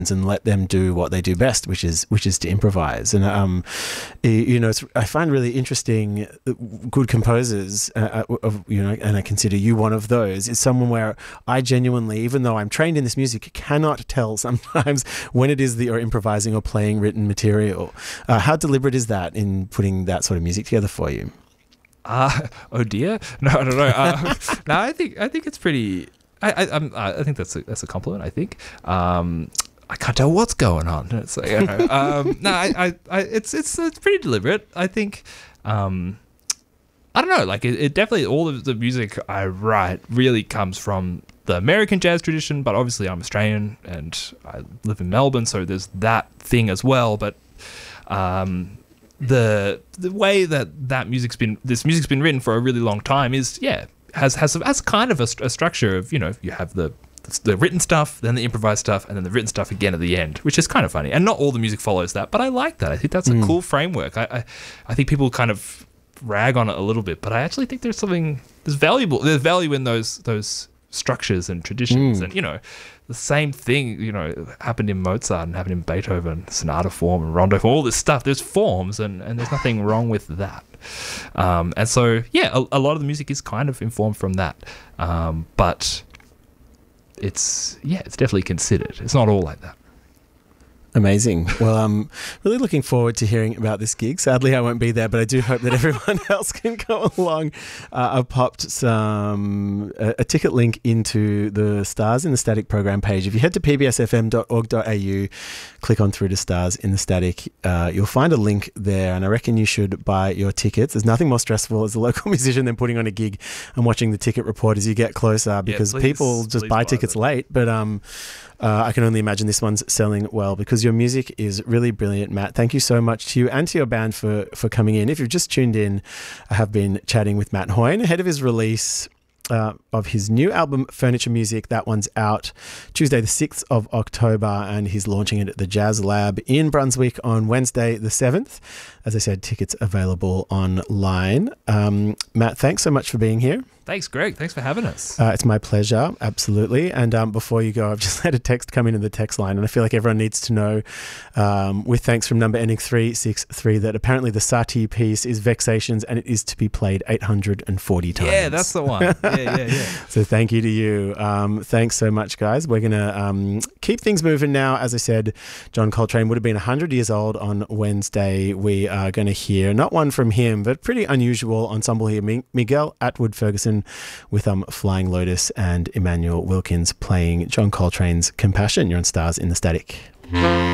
and let them do what they do best, which is to improvise. And I find really interesting good composers, and I consider you one of those. Is someone where I genuinely, even though I'm trained in this music, cannot tell sometimes when it is that you're improvising or playing written material. How deliberate is that in putting that sort of music together for you? Oh dear, no, I don't know. No, I think it's pretty. I think that's a compliment. I think. I can't tell what's going on. It's like, it's pretty deliberate. I think, I don't know, like it definitely, all of the music I write really comes from the American jazz tradition, but obviously I'm Australian and I live in Melbourne, so there's that thing as well. But the way that music's been written for a really long time is, has kind of a structure of, you have the written stuff, then the improvised stuff, and then the written stuff again at the end, which is kind of funny. And not all the music follows that, but I like that. I think that's a cool framework. I think people kind of rag on it a little bit, but I actually think there's value in those structures and traditions. And, the same thing, happened in Mozart and happened in Beethoven, sonata form and rondo form, all this stuff. There's forms and there's nothing wrong with that. And so, a lot of the music is kind of informed from that. But it's definitely considered. It's not all like that. Amazing. Well, I'm really looking forward to hearing about this gig. Sadly, I won't be there, but I do hope that everyone else can go along. I've popped a ticket link into the Stars in the Static program page. If you head to pbsfm.org.au, click on through to Stars in the Static, you'll find a link there, and I reckon you should buy your tickets. There's nothing more stressful as a local musician than putting on a gig and watching the ticket report as you get closer, because people just buy tickets late. But I can only imagine this one's selling well, because your music is really brilliant, Matt. Thank you so much to you and to your band for coming in. If you've just tuned in, I have been chatting with Matt Hoyne ahead of his release of his new album, Furniture Music. That one's out Tuesday the 6th of October, and he's launching it at the Jazz Lab in Brunswick on Wednesday the 7th. As I said, tickets available online. Matt, thanks so much for being here. Thanks, Greg. Thanks for having us. It's my pleasure, absolutely. And before you go, I've just had a text come in the text line, and I feel like everyone needs to know, with thanks from number ending 363, that apparently the Satie piece is Vexations, and it is to be played 840 times. Yeah, that's the one. Yeah. So thank you to you. Thanks so much, guys. We're going to keep things moving now. As I said, John Coltrane would have been 100 years old on Wednesday. We are going to hear not one from him, but pretty unusual ensemble here. Miguel Atwood Ferguson with Flying Lotus and Emmanuel Wilkins playing John Coltrane's Compassion. You're on Stars in the Static.